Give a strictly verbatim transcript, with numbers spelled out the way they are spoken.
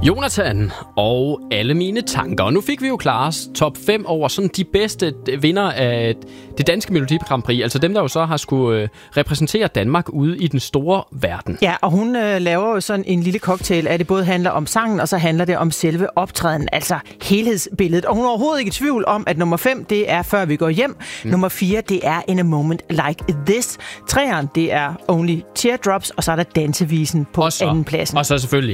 Jonathan og alle mine tanker. Og nu fik vi jo Klares top fem over sådan de bedste vinder af det danske Melodi Grand Prix. Altså dem, der jo så har skulle øh, repræsentere Danmark ude i den store verden. Ja, og hun øh, laver jo sådan en lille cocktail, at det både handler om sangen, og så handler det om selve optræden, altså helhedsbilledet. Og hun er overhovedet ikke i tvivl om, at nummer fem, det er Før vi går hjem. Mm. Nummer fire, det er In a Moment Like This. Treeren, det er Only Teardrops, og så er der dansevisen på og så, anden pladsen. Og så selvfølgelig